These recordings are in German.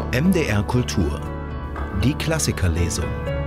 MDR Kultur. Die Klassikerlesung.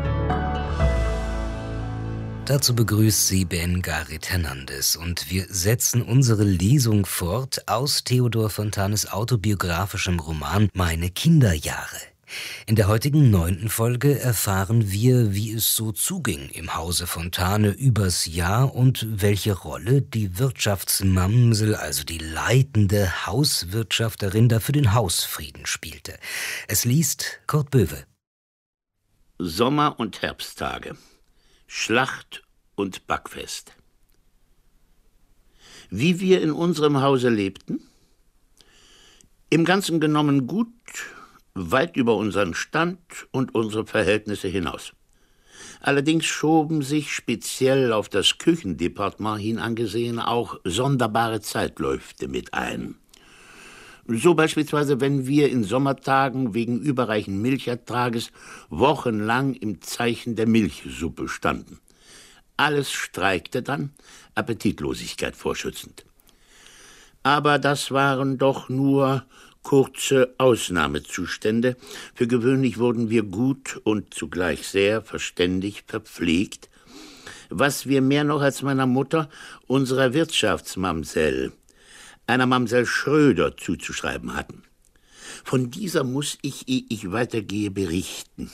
Dazu begrüßt sie Ben-Garit Hernandez und wir setzen unsere Lesung fort aus Theodor Fontanes autobiografischem Roman »Meine Kinderjahre«. In der heutigen 9. Folge erfahren wir, wie es so zuging im Hause Fontane übers Jahr und welche Rolle die Wirtschaftsmamsel, also die leitende Hauswirtschafterin, da für den Hausfrieden spielte. Es liest Kurt Böwe. Sommer- und Herbsttage. Schlacht und Backfest. Wie wir in unserem Hause lebten? Im Ganzen genommen gut, weit über unseren Stand und unsere Verhältnisse hinaus. Allerdings schoben sich speziell auf das Küchendepartement hin angesehen auch sonderbare Zeitläufte mit ein. So beispielsweise, wenn wir in Sommertagen wegen überreichen Milchertrages wochenlang im Zeichen der Milchsuppe standen. Alles streikte dann, Appetitlosigkeit vorschützend. Aber das waren doch nur kurze Ausnahmezustände. Für gewöhnlich wurden wir gut und zugleich sehr verständig verpflegt, was wir mehr noch als meiner Mutter, unserer Wirtschaftsmamsell, einer Mamsell Schröder, zuzuschreiben hatten. Von dieser muss ich, ehe ich weitergehe, berichten.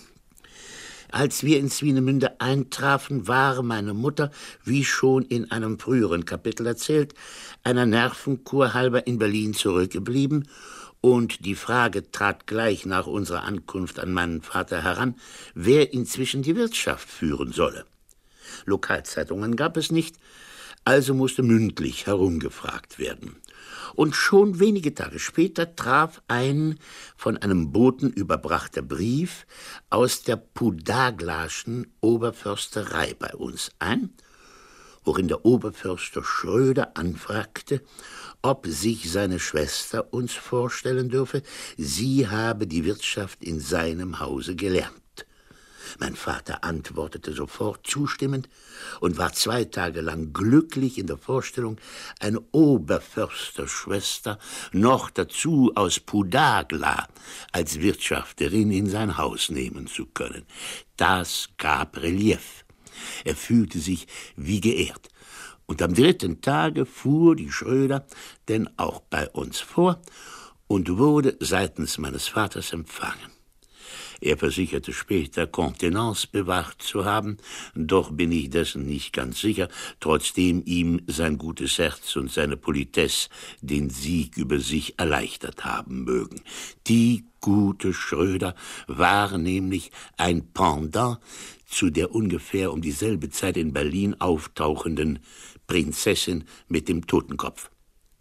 Als wir in Swinemünde eintrafen, war meine Mutter, wie schon in einem früheren Kapitel erzählt, einer Nervenkur halber in Berlin zurückgeblieben, und die Frage trat gleich nach unserer Ankunft an meinen Vater heran, wer inzwischen die Wirtschaft führen solle. Lokalzeitungen gab es nicht, also musste mündlich herumgefragt werden. Und schon wenige Tage später traf ein von einem Boten überbrachter Brief aus der Pudaglaschen Oberförsterei bei uns ein, worin der Oberförster Schröder anfragte, ob sich seine Schwester uns vorstellen dürfe, sie habe die Wirtschaft in seinem Hause gelernt. Mein Vater antwortete sofort zustimmend und war 2 Tage lang glücklich in der Vorstellung, eine Oberförsterschwester, noch dazu aus Pudagla, als Wirtschafterin in sein Haus nehmen zu können. Das gab Relief. Er fühlte sich wie geehrt. Und am 3. Tage fuhr die Schröder denn auch bei uns vor und wurde seitens meines Vaters empfangen. Er versicherte später, Kontenance bewahrt zu haben, doch bin ich dessen nicht ganz sicher, trotzdem ihm sein gutes Herz und seine Politesse den Sieg über sich erleichtert haben mögen. Die gute Schröder war nämlich ein Pendant zu der ungefähr um dieselbe Zeit in Berlin auftauchenden Prinzessin mit dem Totenkopf.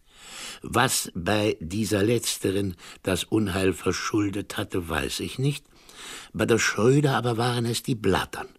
Was bei dieser letzteren das Unheil verschuldet hatte, weiß ich nicht. Bei der Schröder aber waren es die Blattern.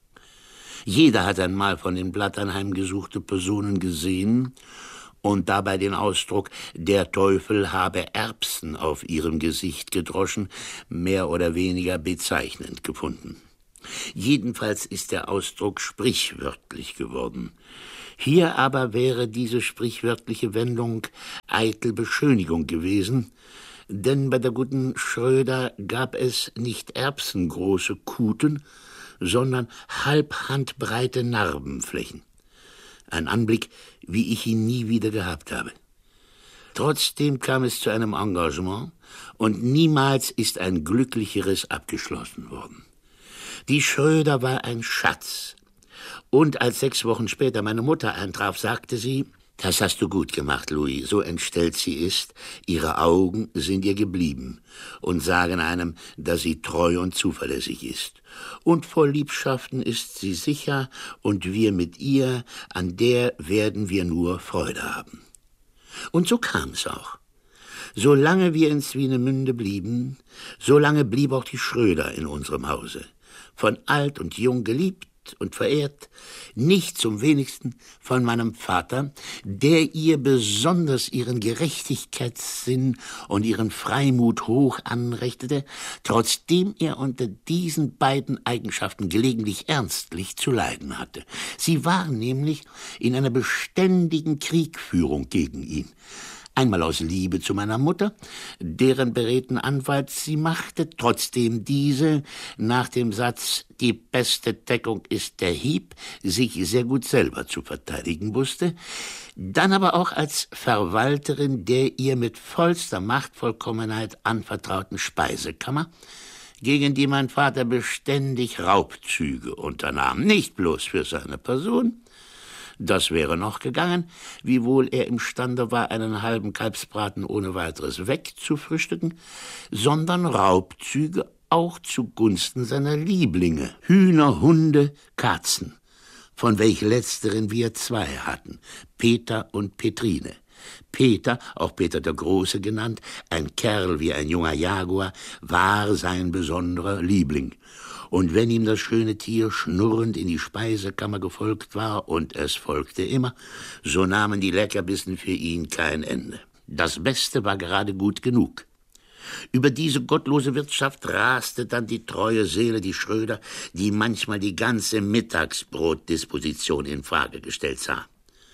Jeder hat einmal von den Blattern heimgesuchte Personen gesehen und dabei den Ausdruck »der Teufel habe Erbsen auf ihrem Gesicht gedroschen« mehr oder weniger bezeichnend gefunden. Jedenfalls ist der Ausdruck sprichwörtlich geworden. Hier aber wäre diese sprichwörtliche Wendung eitel Beschönigung gewesen, denn bei der guten Schröder gab es nicht erbsengroße Kuten, sondern halbhandbreite Narbenflächen. Ein Anblick, wie ich ihn nie wieder gehabt habe. Trotzdem kam es zu einem Engagement und niemals ist ein glücklicheres abgeschlossen worden. Die Schröder war ein Schatz. Und als 6 Wochen später meine Mutter eintraf, sagte sie, »Das hast du gut gemacht, Louis, so entstellt sie ist, ihre Augen sind ihr geblieben und sagen einem, dass sie treu und zuverlässig ist. Und vor Liebschaften ist sie sicher und wir mit ihr, an der werden wir nur Freude haben.« Und so kam es auch. Solange wir in Swinemünde blieben, solange blieb auch die Schröder in unserem Hause. Von alt und jung geliebt und verehrt, nicht zum wenigsten von meinem Vater, der ihr besonders ihren Gerechtigkeitssinn und ihren Freimut hoch anrechnete, trotzdem er unter diesen beiden Eigenschaften gelegentlich ernstlich zu leiden hatte. Sie war nämlich in einer beständigen Kriegführung gegen ihn. Einmal aus Liebe zu meiner Mutter, deren beredten Anwalt sie machte, trotzdem diese nach dem Satz »Die beste Deckung ist der Hieb« sich sehr gut selber zu verteidigen wusste, dann aber auch als Verwalterin der ihr mit vollster Machtvollkommenheit anvertrauten Speisekammer, gegen die mein Vater beständig Raubzüge unternahm, nicht bloß für seine Person, das wäre noch gegangen, wiewohl er imstande war, einen halben Kalbsbraten ohne weiteres wegzufrühstücken, sondern Raubzüge auch zugunsten seiner Lieblinge, Hühner, Hunde, Katzen, von welch letzteren wir 2 hatten, Peter und Petrine. Peter, auch Peter der Große genannt, ein Kerl wie ein junger Jaguar, war sein besonderer Liebling. Und wenn ihm das schöne Tier schnurrend in die Speisekammer gefolgt war, und es folgte immer, so nahmen die Leckerbissen für ihn kein Ende. Das Beste war gerade gut genug. Über diese gottlose Wirtschaft raste dann die treue Seele, die Schröder, die manchmal die ganze Mittagsbrotdisposition in Frage gestellt sah.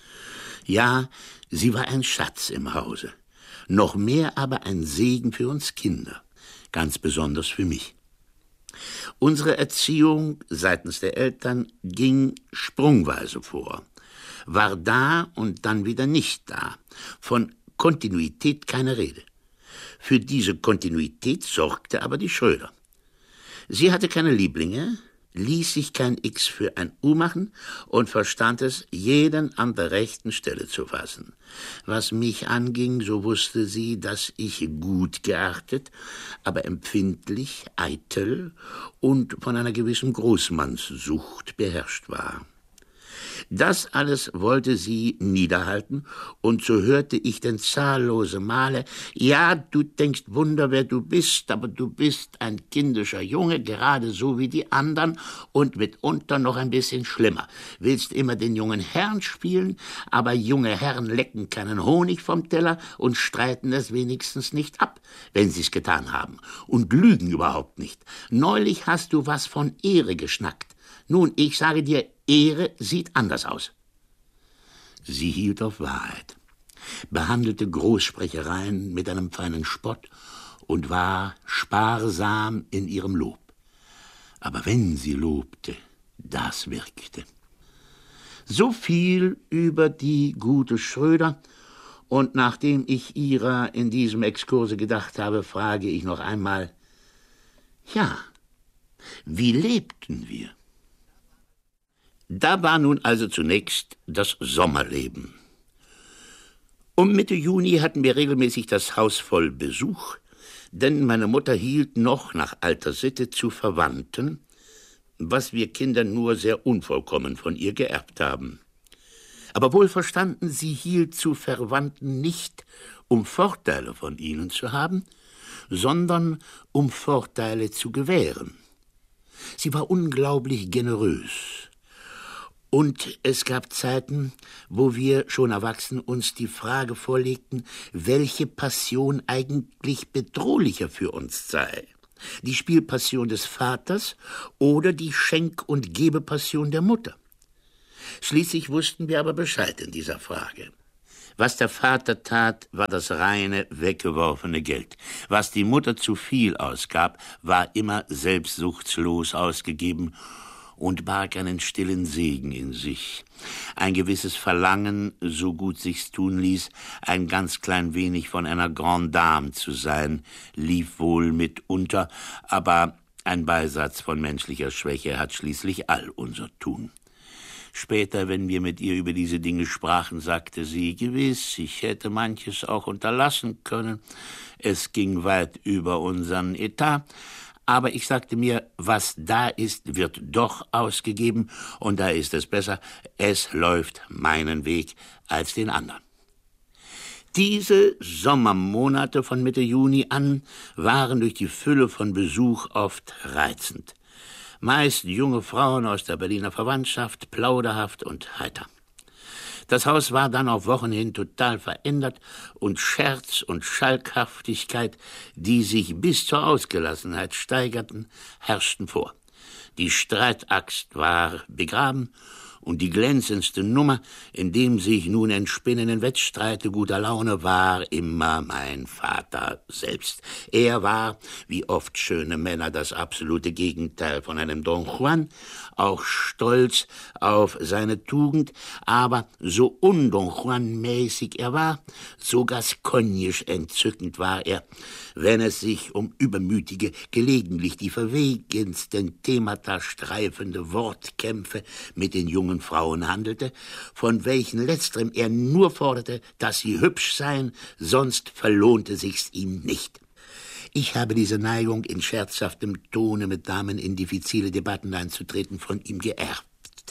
Ja, sie war ein Schatz im Hause, noch mehr aber ein Segen für uns Kinder, ganz besonders für mich. Unsere Erziehung seitens der Eltern ging sprungweise vor, war da und dann wieder nicht da, von Kontinuität keine Rede. Für diese Kontinuität sorgte aber die Schröder. Sie hatte keine Lieblinge, ließ sich kein X für ein U machen und verstand es, jeden an der rechten Stelle zu fassen. Was mich anging, so wusste sie, dass ich gut geartet, aber empfindlich, eitel und von einer gewissen Großmannssucht beherrscht war. Das alles wollte sie niederhalten, und so hörte ich denn zahllose Male: »Ja, du denkst Wunder, wer du bist, aber du bist ein kindischer Junge, gerade so wie die anderen und mitunter noch ein bisschen schlimmer. Willst immer den jungen Herrn spielen, aber junge Herren lecken keinen Honig vom Teller und streiten es wenigstens nicht ab, wenn sie's getan haben, und lügen überhaupt nicht. Neulich hast du was von Ehre geschnackt. Nun, ich sage dir, Ehre sieht anders aus.« Sie hielt auf Wahrheit, behandelte Großsprechereien mit einem feinen Spott und war sparsam in ihrem Lob. Aber wenn sie lobte, das wirkte. So viel über die gute Schröder, und nachdem ich ihrer in diesem Exkurse gedacht habe, frage ich noch einmal: Ja, wie lebten wir? Da war nun also zunächst das Sommerleben. Um Mitte Juni hatten wir regelmäßig das Haus voll Besuch, denn meine Mutter hielt noch nach alter Sitte zu Verwandten, was wir Kinder nur sehr unvollkommen von ihr geerbt haben. Aber wohl verstanden, sie hielt zu Verwandten nicht, um Vorteile von ihnen zu haben, sondern um Vorteile zu gewähren. Sie war unglaublich generös. Und es gab Zeiten, wo wir, schon erwachsen, uns die Frage vorlegten, welche Passion eigentlich bedrohlicher für uns sei. Die Spielpassion des Vaters oder die Schenk- und Gebepassion der Mutter. Schließlich wussten wir aber Bescheid in dieser Frage. Was der Vater tat, war das reine, weggeworfene Geld. Was die Mutter zu viel ausgab, war immer selbstsuchtslos ausgegeben und barg einen stillen Segen in sich. Ein gewisses Verlangen, so gut sich's tun ließ, ein ganz klein wenig von einer Grande Dame zu sein, lief wohl mitunter, aber ein Beisatz von menschlicher Schwäche hat schließlich all unser Tun. Später, wenn wir mit ihr über diese Dinge sprachen, sagte sie: Gewiss, ich hätte manches auch unterlassen können. Es ging weit über unseren Etat. Aber ich sagte mir, was da ist, wird doch ausgegeben, und da ist es besser, es läuft meinen Weg als den anderen. Diese Sommermonate von Mitte Juni an waren durch die Fülle von Besuch oft reizend. Meist junge Frauen aus der Berliner Verwandtschaft, plauderhaft und heiter. Das Haus war dann auf Wochen hin total verändert, und Scherz und Schalkhaftigkeit, die sich bis zur Ausgelassenheit steigerten, herrschten vor. Die Streitaxt war begraben, Und die glänzendste Nummer, in dem sich nun entspinnenden Wettstreite guter Laune, war immer mein Vater selbst. Er war, wie oft schöne Männer, das absolute Gegenteil von einem Don Juan, auch stolz auf seine Tugend, aber so un-Don Juan-mäßig er war, so gascognisch entzückend war er, wenn es sich um übermütige, gelegentlich die verwegensten Themata streifende Wortkämpfe mit den jungen Frauen handelte, von welchen letzterem er nur forderte, dass sie hübsch seien, sonst verlohnte sich's ihm nicht. Ich habe diese Neigung, in scherzhaftem Tone mit Damen in diffizile Debatten einzutreten, von ihm geerbt.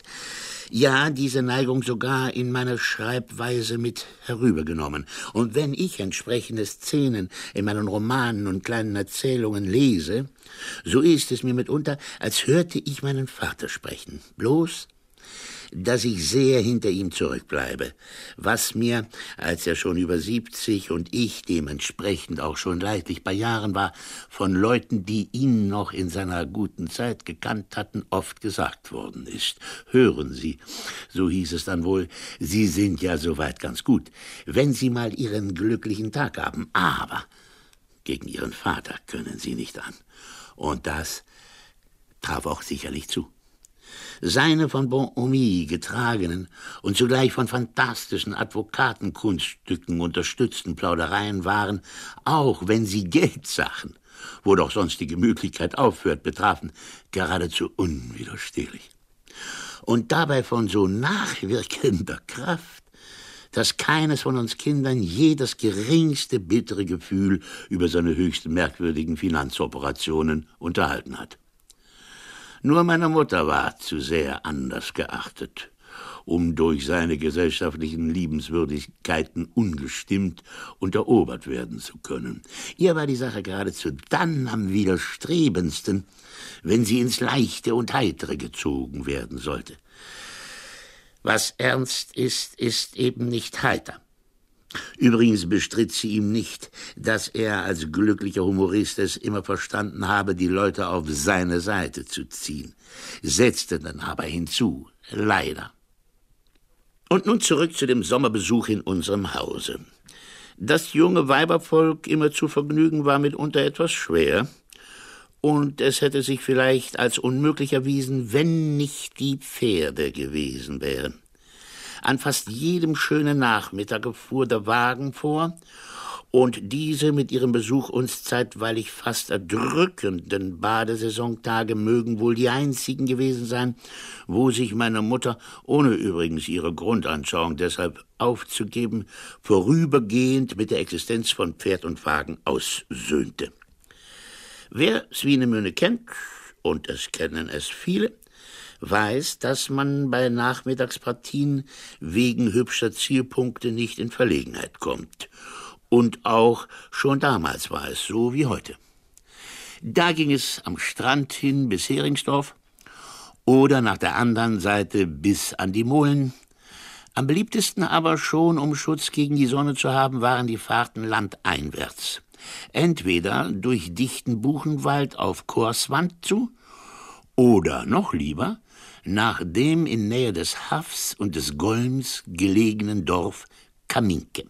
Ja, diese Neigung sogar in meine Schreibweise mit herübergenommen. Und wenn ich entsprechende Szenen in meinen Romanen und kleinen Erzählungen lese, so ist es mir mitunter, als hörte ich meinen Vater sprechen. Bloß, dass ich sehr hinter ihm zurückbleibe, was mir, als er schon über 70 und ich dementsprechend auch schon leidlich bei Jahren war, von Leuten, die ihn noch in seiner guten Zeit gekannt hatten, oft gesagt worden ist. Hören Sie, so hieß es dann wohl, Sie sind ja soweit ganz gut, wenn Sie mal Ihren glücklichen Tag haben, aber gegen Ihren Vater können Sie nicht an. Und das traf auch sicherlich zu. Seine von Bonhomie getragenen und zugleich von fantastischen Advokatenkunststücken unterstützten Plaudereien waren, auch wenn sie Geldsachen, wo doch sonst die Gemütlichkeit aufhört, betrafen, geradezu unwiderstehlich. Und dabei von so nachwirkender Kraft, dass keines von uns Kindern je das geringste bittere Gefühl über seine höchst merkwürdigen Finanzoperationen unterhalten hat. Nur meine Mutter war zu sehr anders geachtet, um durch seine gesellschaftlichen Liebenswürdigkeiten ungestimmt unterobert werden zu können. Ihr war die Sache geradezu dann am widerstrebendsten, wenn sie ins Leichte und Heitere gezogen werden sollte. Was ernst ist, ist eben nicht heiter. Übrigens bestritt sie ihm nicht, dass er als glücklicher Humorist es immer verstanden habe, die Leute auf seine Seite zu ziehen, setzte dann aber hinzu, leider. Und nun zurück zu dem Sommerbesuch in unserem Hause. Das junge Weibervolk immer zu vergnügen war mitunter etwas schwer, und es hätte sich vielleicht als unmöglich erwiesen, wenn nicht die Pferde gewesen wären. An fast jedem schönen Nachmittag fuhr der Wagen vor, und diese mit ihrem Besuch uns zeitweilig fast erdrückenden Badesaisontage mögen wohl die einzigen gewesen sein, wo sich meine Mutter, ohne übrigens ihre Grundanschauung deshalb aufzugeben, vorübergehend mit der Existenz von Pferd und Wagen aussöhnte. Wer Swinemünde kennt, und es kennen es viele, weiß, dass man bei Nachmittagspartien wegen hübscher Zielpunkte nicht in Verlegenheit kommt. Und auch schon damals war es so wie heute. Da ging es am Strand hin bis Heringsdorf oder nach der anderen Seite bis an die Molen. Am beliebtesten aber schon, um Schutz gegen die Sonne zu haben, waren die Fahrten landeinwärts. Entweder durch dichten Buchenwald auf Korswand zu oder noch lieber nach dem in Nähe des Haffs und des Golms gelegenen Dorf Kaminke.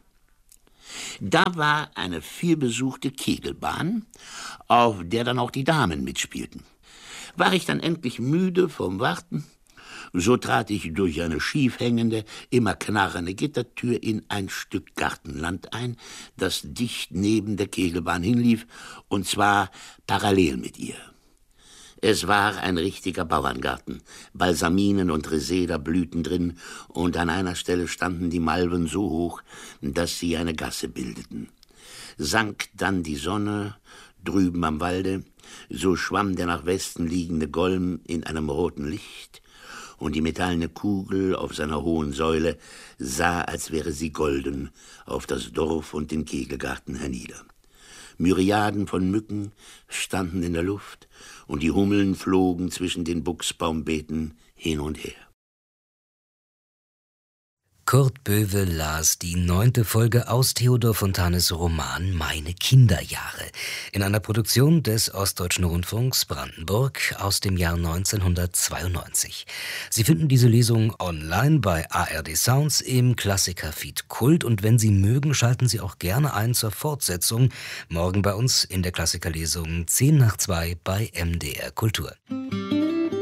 Da war eine vielbesuchte Kegelbahn, auf der dann auch die Damen mitspielten. War ich dann endlich müde vom Warten, so trat ich durch eine schief hängende, immer knarrende Gittertür in ein Stück Gartenland ein, das dicht neben der Kegelbahn hinlief, und zwar parallel mit ihr. Es war ein richtiger Bauerngarten. Balsaminen und Reseda blühten drin, und an einer Stelle standen die Malven so hoch, dass sie eine Gasse bildeten. Sank dann die Sonne drüben am Walde, so schwamm der nach Westen liegende Golm in einem roten Licht, und die metallene Kugel auf seiner hohen Säule sah, als wäre sie golden, auf das Dorf und den Kegelgarten hernieder. Myriaden von Mücken standen in der Luft, und die Hummeln flogen zwischen den Buchsbaumbeeten hin und her. Kurt Böwe las die 9. Folge aus Theodor Fontanes Roman Meine Kinderjahre in einer Produktion des Ostdeutschen Rundfunks Brandenburg aus dem Jahr 1992. Sie finden diese Lesung online bei ARD Sounds im Klassiker-Feed Kult und wenn Sie mögen, schalten Sie auch gerne ein zur Fortsetzung morgen bei uns in der Klassikerlesung 1:10 bei MDR Kultur.